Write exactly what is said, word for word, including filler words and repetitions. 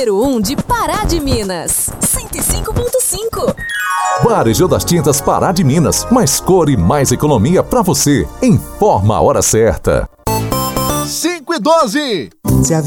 número um de Pará de Minas. cento e cinco ponto cinco. Varejão das Tintas Pará de Minas. Mais cor e mais economia pra você. Informa a hora certa. cinco e doze.